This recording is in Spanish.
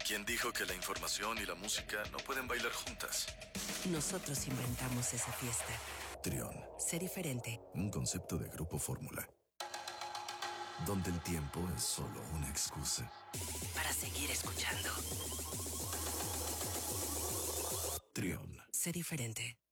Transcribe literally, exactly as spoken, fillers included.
¿Quién dijo que la información y la música no pueden bailar juntas? Nosotros inventamos esa fiesta. Trión. Sé diferente. Un concepto de Grupo Fórmula. Donde el tiempo es solo una excusa. Para seguir escuchando. Trión. Sé diferente.